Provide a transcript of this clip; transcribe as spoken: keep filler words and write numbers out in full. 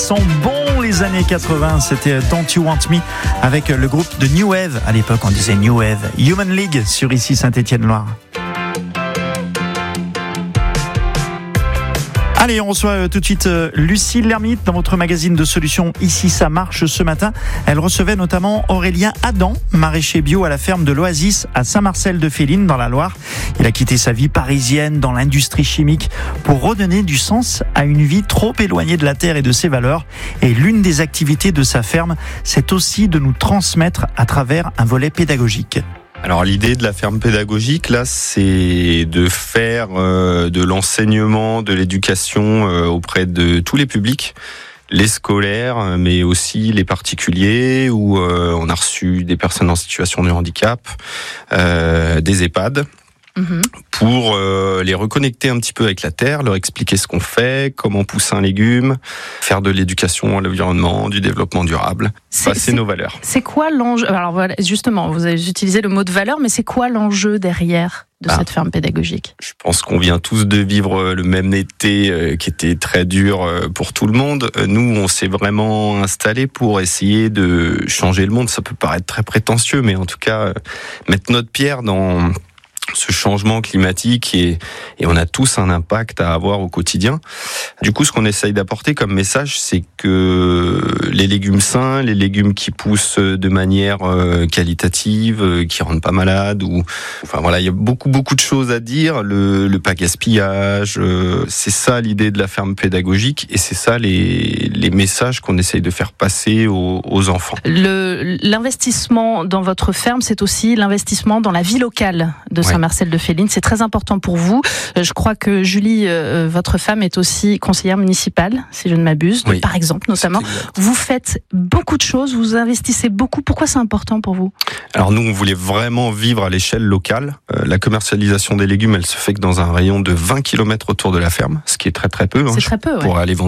Sont bons les années quatre-vingts, c'était Don't You Want Me avec le groupe de New Wave. À l'époque, on disait New Wave. Human League sur ici Saint-Étienne-Loire. Allez, on reçoit tout de suite Lucie Lermite dans votre magazine de solutions Ici ça marche ce matin. Elle recevait notamment Aurélien Adam, maraîcher bio à la ferme de l'Oasis à Saint-Marcel-de-Féline dans la Loire. Il a quitté sa vie parisienne dans l'industrie chimique pour redonner du sens à une vie trop éloignée de la terre et de ses valeurs. Et l'une des activités de sa ferme, c'est aussi de nous transmettre à travers un volet pédagogique. Alors l'idée de la ferme pédagogique, là, c'est de faire euh, de l'enseignement, de l'éducation euh, auprès de tous les publics, les scolaires, mais aussi les particuliers, où euh, on a reçu des personnes en situation de handicap, euh, des EHPAD. Mmh. Pour euh, les reconnecter un petit peu avec la terre, leur expliquer ce qu'on fait, comment pousser un légume, faire de l'éducation à l'environnement, du développement durable, c'est, passer c'est, nos valeurs. C'est quoi l'enjeu ? Alors voilà, justement, vous avez utilisé le mot de valeur, mais c'est quoi l'enjeu derrière de ah, cette ferme pédagogique ? Je pense qu'on vient tous de vivre le même été euh, qui était très dur euh, pour tout le monde. Nous, on s'est vraiment installés pour essayer de changer le monde. Ça peut paraître très prétentieux, mais en tout cas, euh, mettre notre pierre dans ce changement climatique et, et on a tous un impact à avoir au quotidien. Du coup, ce qu'on essaye d'apporter comme message, c'est que les légumes sains, les légumes qui poussent de manière euh, qualitative, euh, qui rendent pas malades, ou enfin voilà, il y a beaucoup beaucoup de choses à dire. Le, le pas gaspillage, euh, c'est ça l'idée de la ferme pédagogique et c'est ça les les messages qu'on essaye de faire passer aux, aux enfants. Le, l'investissement dans votre ferme, c'est aussi l'investissement dans la vie locale de Saint-Marcel-de-Féline. C'est très important pour vous. Je crois que Julie, euh, votre femme, est aussi conseillère municipale, si je ne m'abuse, oui, par exemple, notamment. Vous faites beaucoup de choses, vous investissez beaucoup. Pourquoi c'est important pour vous ? Alors nous, on voulait vraiment vivre à l'échelle locale. Euh, la commercialisation des légumes, elle se fait que dans un rayon de vingt kilomètres autour de la ferme, ce qui est très très peu. C'est hein, très peu, ouais. Pour aller vendre